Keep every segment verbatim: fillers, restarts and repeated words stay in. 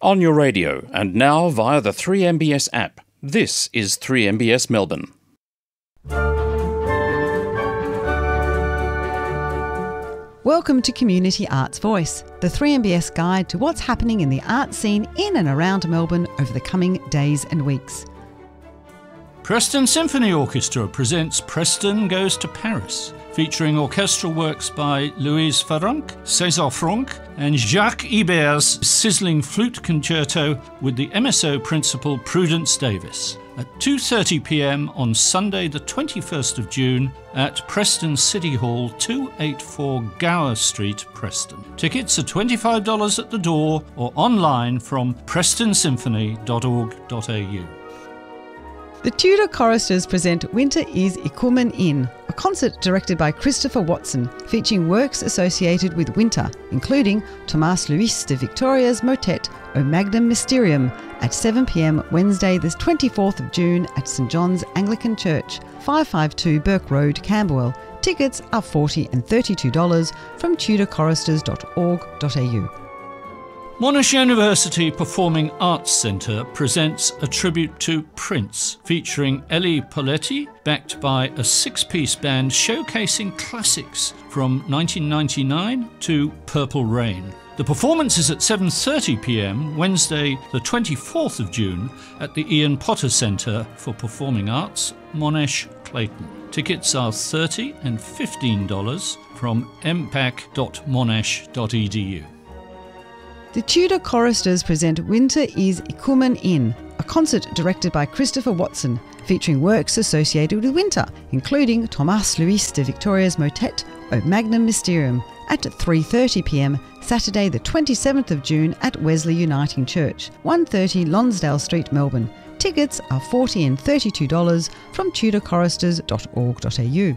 On your radio and now via the three M B S app. This is three M B S Melbourne. Welcome to Community Arts Voice, the three M B S guide to what's happening in the art scene in and around Melbourne over the coming days and weeks. Preston Symphony Orchestra presents Preston Goes to Paris, featuring orchestral works by Louise Farrenc, César Franck and Jacques Ibert's sizzling flute concerto with the M S O principal Prudence Davis at two thirty p m on Sunday the twenty-first of June at Preston City Hall, two eighty-four Gower Street, Preston. Tickets are twenty-five dollars at the door or online from preston symphony dot org dot a u. The Tudor Choristers present Winter is Ikumen In, a concert directed by Christopher Watson, featuring works associated with winter, including Thomas Luis de Victoria's motet O Magnum Mysterium at seven p m Wednesday the twenty-fourth of June at St John's Anglican Church, five fifty-two Burke Road, Camberwell. Tickets are forty dollars and thirty-two dollars from tudor choristers dot org dot a u. Monash University Performing Arts Centre presents a tribute to Prince, featuring Ellie Poletti, backed by a six-piece band showcasing classics from nineteen ninety-nine to Purple Rain. The performance is at seven thirty p m Wednesday the twenty-fourth of June at the Ian Potter Centre for Performing Arts, Monash, Clayton. Tickets are thirty dollars and fifteen dollars from m pac dot monash dot e d u. The Tudor Choristers present Winter is Ikumen In, a concert directed by Christopher Watson, featuring works associated with winter, including Thomas Luis de Victoria's motet O Magnum Mysterium at three thirty p m Saturday the twenty-seventh of June at Wesley Uniting Church, one thirty Lonsdale Street, Melbourne. Tickets are forty dollars and thirty-two dollars from tudor choristers dot org dot a u.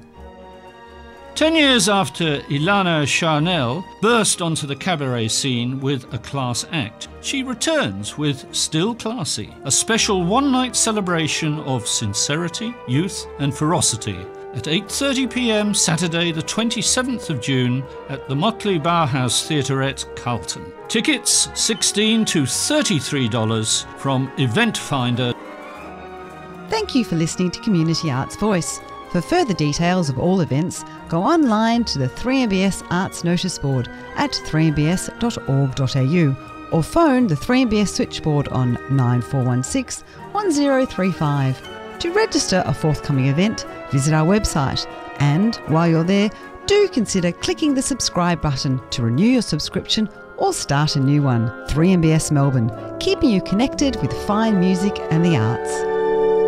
Ten years after Ilana Charnel burst onto the cabaret scene with a class act, she returns with Still Classy, a special one-night celebration of sincerity, youth and ferocity at eight thirty p m Saturday the twenty-seventh of June at the Motley Bauhaus Theaterette, Carlton. Tickets sixteen to thirty-three dollars from Event Finder. Thank you for listening to Community Arts Voice. For further details of all events, go online to the three M B S Arts Notice Board at three m b s dot org dot a u or phone the three M B S switchboard on nine four one six, one zero three five. To register a forthcoming event, visit our website, and while you're there, do consider clicking the subscribe button to renew your subscription or start a new one. three M B S Melbourne, keeping you connected with fine music and the arts.